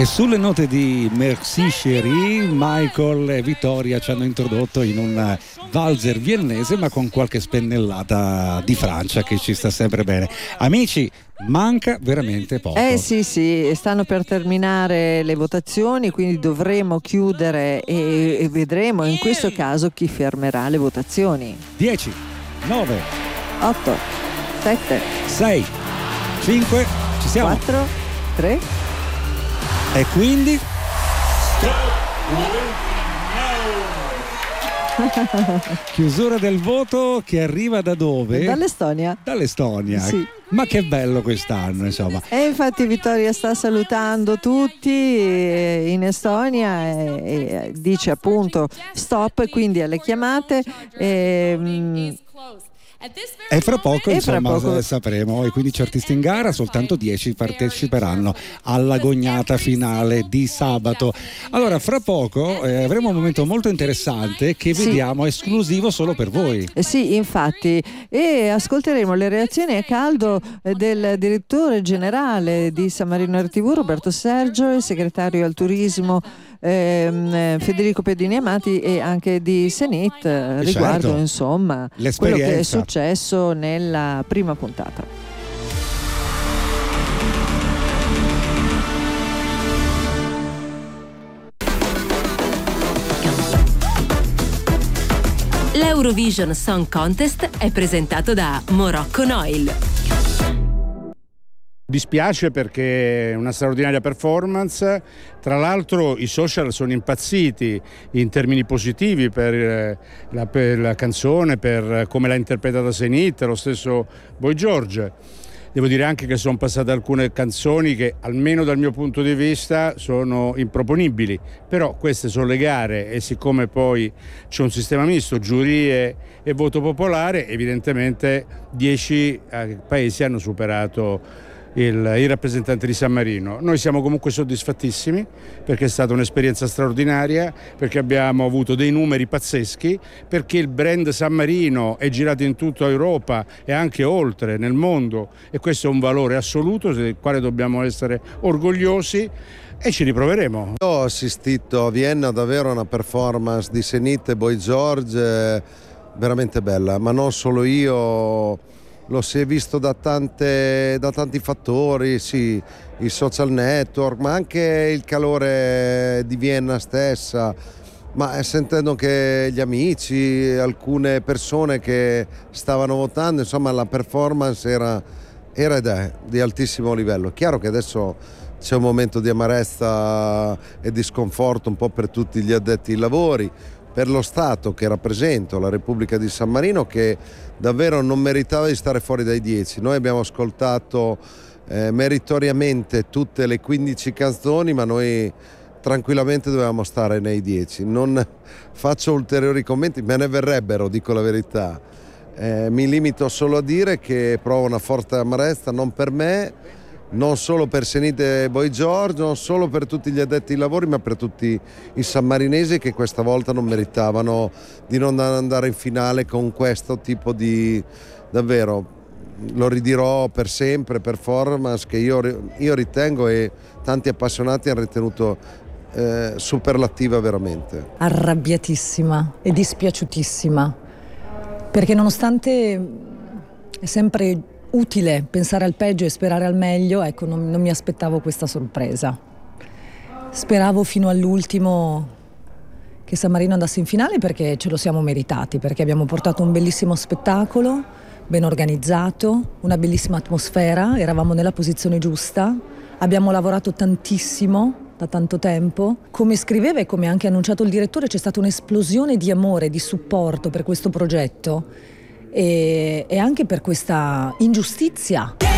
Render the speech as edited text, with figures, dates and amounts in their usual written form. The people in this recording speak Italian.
E sulle note di Merci Chérie, Michael e Vittoria ci hanno introdotto in un valzer viennese, ma con qualche spennellata di Francia che ci sta sempre bene. Amici, manca veramente poco. Sì, stanno per terminare le votazioni, quindi dovremo chiudere e vedremo in questo caso chi fermerà le votazioni. 10, 9, 8, 7, 6, 5, ci siamo. 4, 3. E quindi? Chiusura del voto che arriva da dove? Dall'Estonia. Dall'Estonia. Sì. Ma che bello quest'anno, insomma. E infatti Vittoria sta salutando tutti in Estonia e dice appunto stop quindi alle chiamate. E fra poco sapremo, i 15 artisti in gara, soltanto 10 parteciperanno alla gognata finale di sabato. Allora fra poco avremo un momento molto interessante che vediamo esclusivo solo per voi. Sì, infatti, e ascolteremo le reazioni a caldo del direttore generale di San Marino RTV Roberto Sergio, il segretario al turismo Federico Pedini Amati e anche di Senit riguardo insomma quello che è successo nella prima puntata. L'Eurovision Song Contest è presentato da Morocco Noil. Dispiace perché è una straordinaria performance, tra l'altro i social sono impazziti in termini positivi per la canzone, per come l'ha interpretata Senit, lo stesso Boy George. Devo dire anche che sono passate alcune canzoni che almeno dal mio punto di vista sono improponibili, però queste sono le gare e siccome poi c'è un sistema misto, giurie e voto popolare, evidentemente 10 paesi hanno superato il rappresentante di San Marino. Noi siamo comunque soddisfattissimi perché è stata un'esperienza straordinaria, perché abbiamo avuto dei numeri pazzeschi, perché il brand San Marino è girato in tutta Europa e anche oltre nel mondo e questo è un valore assoluto del quale dobbiamo essere orgogliosi e ci riproveremo. Ho assistito a Vienna davvero a una performance di Senit e Boy George veramente bella, ma non solo io. Lo si è visto da tanti fattori, sì, i social network, ma anche il calore di Vienna stessa, ma sentendo che gli amici, alcune persone che stavano votando, insomma la performance era ed è di altissimo livello. Chiaro che adesso c'è un momento di amarezza e di sconforto un po' per tutti gli addetti ai lavori, per lo Stato che rappresento, la Repubblica di San Marino, che davvero non meritava di stare fuori dai 10. Noi abbiamo ascoltato meritoriamente tutte le 15 canzoni, ma noi tranquillamente dovevamo stare nei 10. Non faccio ulteriori commenti, me ne verrebbero, dico la verità. Mi limito solo a dire che provo una forte amarezza, non per me, non solo per Senit e Boy George, non solo per tutti gli addetti ai lavori, ma per tutti i sammarinesi che questa volta non meritavano di non andare in finale con questo tipo di, davvero, lo ridirò per sempre, performance che io ritengo e tanti appassionati hanno ritenuto superlativa veramente. Arrabbiatissima e dispiaciutissima, perché nonostante è sempre utile pensare al peggio e sperare al meglio, ecco, non mi aspettavo questa sorpresa. Speravo fino all'ultimo che San Marino andasse in finale perché ce lo siamo meritati, perché abbiamo portato un bellissimo spettacolo, ben organizzato, una bellissima atmosfera, eravamo nella posizione giusta, abbiamo lavorato tantissimo da tanto tempo. Come scriveva e come ha anche annunciato il direttore, c'è stata un'esplosione di amore, di supporto per questo progetto e anche per questa ingiustizia